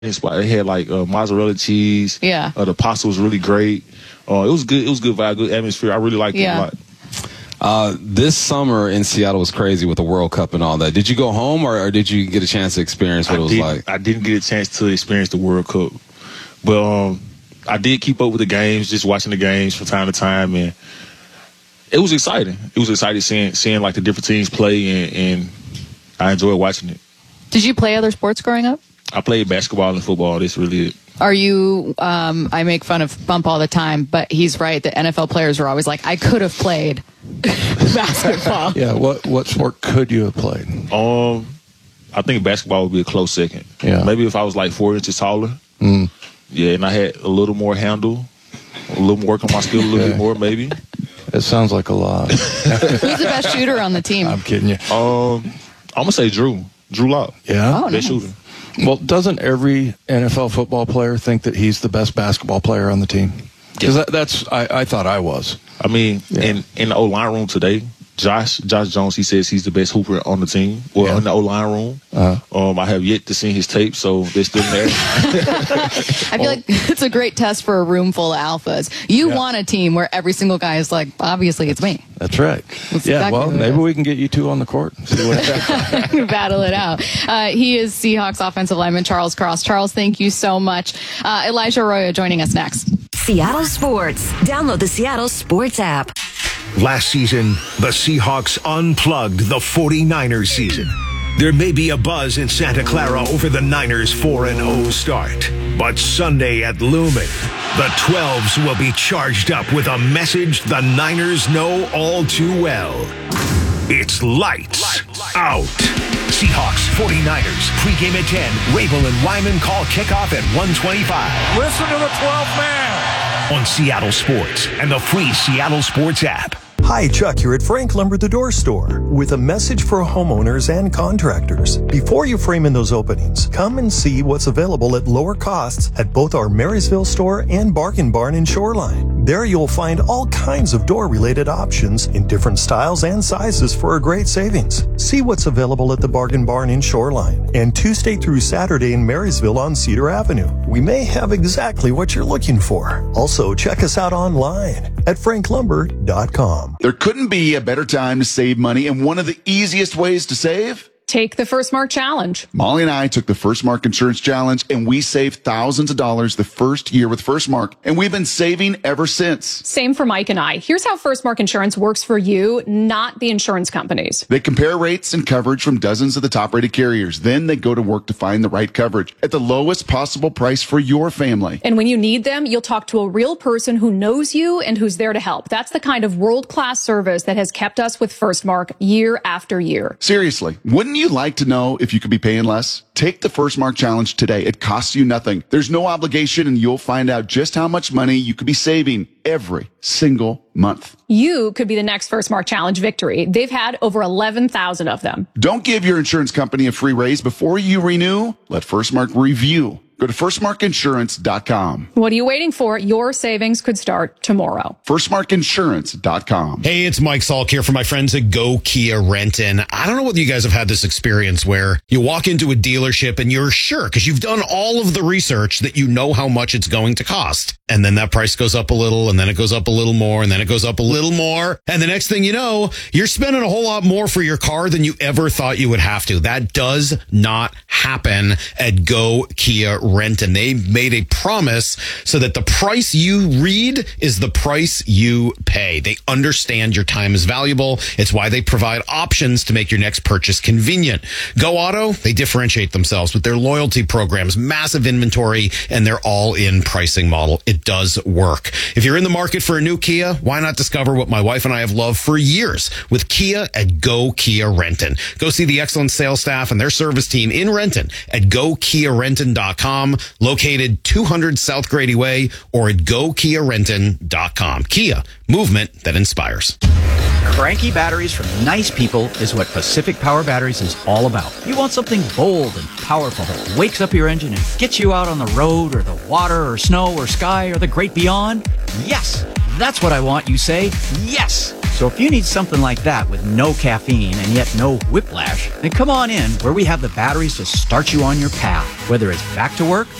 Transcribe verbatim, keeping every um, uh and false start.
It had like uh, mozzarella cheese. Yeah. Uh, the pasta was really great. Uh, it was good. It was good vibe, good atmosphere. I really liked Yeah. it a lot. Uh, this summer in Seattle was crazy with the World Cup and all that. Did you go home, or, or did you get a chance to experience what I it was did, like? I didn't get a chance to experience the World Cup, but um, I did keep up with the games, just watching the games from time to time, and it was exciting. It was exciting seeing seeing like the different teams play, and, and I enjoyed watching it. Did you play other sports growing up? I played basketball and football. That's really it. Are you, um, I make fun of Bump all the time, but he's right. The N F L players were always like, I could have played basketball. Yeah, what what sport could you have played? Um, I think basketball would be a close second. Yeah. Maybe if I was like four inches taller. Mm. Yeah, and I had a little more handle, a little more work on my skill, a little Okay. bit more maybe. It sounds like a lot. Who's the best shooter on the team? I'm kidding you. Um, I'm gonna say Drew, Drew Lock. Yeah? Oh, Best nice. shooter. Well, doesn't every N F L football player think that he's the best basketball player on the team? Because that, that's, I, I thought I was. I mean, Yeah. in in the O line room today, Josh Josh Jones, he says he's the best hooper on the team. Well, Yeah. in the O line room, Uh-huh. um, I have yet to see his tape, so they're still there. I feel like it's a great test for a room full of alphas. You Yeah. want a team where every single guy is like, obviously it's me. That's right. That's yeah, exactly well, what it maybe is. we can get you two on the court and see what happens. Battle it out. Uh, he is Seahawks offensive lineman Charles Cross. Charles, thank you so much. Uh, Elijah Arroyo joining us next. Seattle Sports. Download the Seattle Sports app. Last season, the Seahawks unplugged the forty-niners season. There may be a buzz in Santa Clara over the Niners' four and oh start. But Sunday at Lumen, the twelves will be charged up with a message the Niners know all too well. It's lights out. Seahawks forty-niners, pregame at ten. Rabel and Wyman call kickoff at one twenty-five. Listen to the twelfth man. On Seattle Sports and the free Seattle Sports app. Hi, Chuck here at Frank Lumber the Door Store with a message for homeowners and contractors. Before you frame in those openings, come and see what's available at lower costs at both our Marysville store and Bargain Barn in Shoreline. There you'll find all kinds of door-related options in different styles and sizes for a great savings. See what's available at the Bargain Barn in Shoreline and Tuesday through Saturday in Marysville on Cedar Avenue. We may have exactly what you're looking for. Also, check us out online at frank lumber dot com. There couldn't be a better time to save money, and one of the easiest ways to save? Take the First Mark Challenge. Molly and I took the First Mark Insurance Challenge, and we saved thousands of dollars the first year with First Mark, and we've been saving ever since. Same for Mike and I. Here's how First Mark Insurance works for you, not the insurance companies. They compare rates and coverage from dozens of the top-rated carriers. Then they go to work to find the right coverage at the lowest possible price for your family. And when you need them, you'll talk to a real person who knows you and who's there to help. That's the kind of world-class service that has kept us with First Mark year after year. Seriously, wouldn't you like to know if you could be paying less? Take the First Mark Challenge today. It costs you nothing. There's no obligation, and you'll find out just how much money you could be saving every single month. You could be the next First Mark Challenge victory. They've had over eleven thousand of them. Don't give your insurance company a free raise before you renew. Let First Mark review. Go to first mark insurance dot com. What are you waiting for? Your savings could start tomorrow. first mark insurance dot com. Hey, it's Mike Salk here for my friends at Go Kia Renton. I don't know whether you guys have had this experience where you walk into a dealership and you're sure, because you've done all of the research, that you know how much it's going to cost. And then that price goes up a little, and then it goes up a little more, and then it goes up a little more. And the next thing you know, you're spending a whole lot more for your car than you ever thought you would have to. That does not happen at Go Kia Renton. They made a promise so that the price you read is the price you pay. They understand your time is valuable. It's why they provide options to make your next purchase convenient. Go Auto, they differentiate themselves with their loyalty programs, massive inventory, and their all-in pricing model. It does work. If you're in the market for a new Kia, why not discover what my wife and I have loved for years with Kia at Go Kia Renton. Go see the excellent sales staff and their service team in Renton at go kia renton dot com, located two hundred South Grady Way, or at go kia renton dot com. Kia, movement that inspires. Cranky batteries from nice people is what Pacific Power Batteries is all about. You want something bold and powerful that wakes up your engine and gets you out on the road or the water or snow or sky or the great beyond? Yes, that's what I want. You say yes. So if you need something like that with no caffeine and yet no whiplash, then come on in where we have the batteries to start you on your path. Whether it's back to work